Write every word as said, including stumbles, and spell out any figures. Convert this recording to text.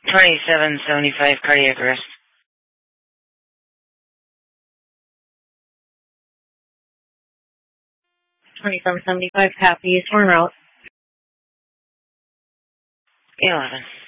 twenty-seven seventy-five cardiac arrest. twenty-seven seventy-five, copy. Storm route. eleven.